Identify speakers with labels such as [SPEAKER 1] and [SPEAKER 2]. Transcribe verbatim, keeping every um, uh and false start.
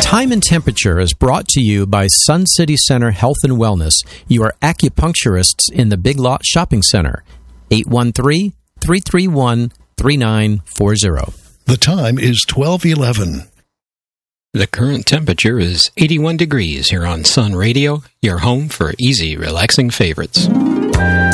[SPEAKER 1] Time and Temperature is brought to you by Sun City Center Health and Wellness, your acupuncturists in the Big Lot Shopping Center. eight one three, three three one, three nine four zero.
[SPEAKER 2] The time is twelve eleven.
[SPEAKER 3] The current temperature is eighty-one degrees here on Sun Radio, your home for easy, relaxing favorites.